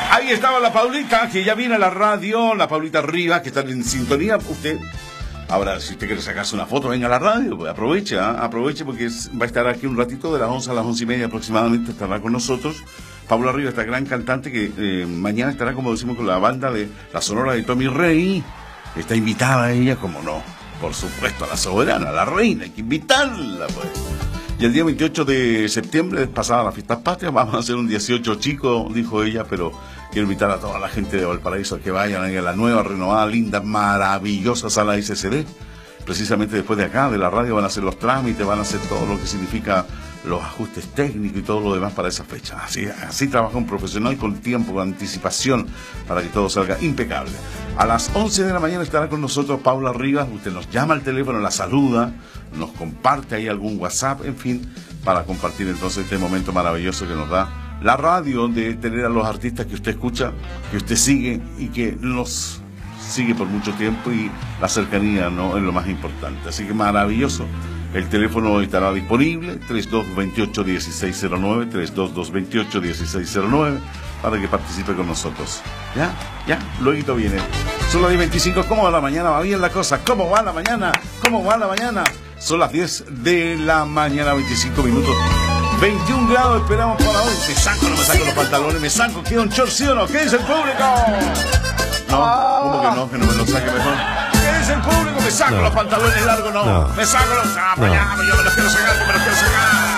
Ahí estaba la Paulita, que ya viene a la radio, la Paulita Rivas, que está en sintonía. Usted, ahora, si usted quiere sacarse una foto, venga a la radio, pues aproveche, ¿eh? Aproveche porque va a estar aquí un ratito, de las 11 a las 11:30 aproximadamente, estará con nosotros. Paula Rivas, esta gran cantante que mañana estará, como decimos, con la banda de la Sonora de Tommy Rey. Está invitada ella, como no, por supuesto, a la soberana, a la reina, hay que invitarla, pues. Y el día 28 de septiembre, pasada las fiestas patrias, vamos a hacer un 18 chico, dijo ella, pero quiero invitar a toda la gente de Valparaíso a que vayan a la nueva, renovada, linda, maravillosa sala ICCD. Precisamente después de acá, de la radio, van a hacer los trámites, van a hacer todo lo que significa los ajustes técnicos y todo lo demás para esa fecha. Así trabaja un profesional con tiempo, con anticipación, para que todo salga impecable. A las 11 de la mañana estará con nosotros Paula Rivas. Usted nos llama al teléfono, la saluda, nos comparte ahí algún WhatsApp, en fin, para compartir entonces este momento maravilloso que nos da la radio, de tener a los artistas que usted escucha, que usted sigue y que los sigue por mucho tiempo, y la cercanía, ¿no?, es lo más importante. Así que maravilloso. El teléfono estará disponible, 3228-1609, 32228-1609, para que participe con nosotros. Ya, luego viene. Son las 10:25. ¿Cómo va la mañana? ¿Va bien la cosa? ¿Cómo va la mañana? ¿Cómo va la mañana? Son las 10 de la mañana, 25 minutos. 21 grados esperamos para hoy. ¿Me saco o no me saco los pantalones? ¿Me saco? ¿Queda un short, sí o no? ¿Qué dice el público? No, ¿cómo que no? Que no me lo saque mejor. ¿Qué dice el público? ¿Me saco los pantalones largos? No. ¿Me saco los... yo me los quiero sacar,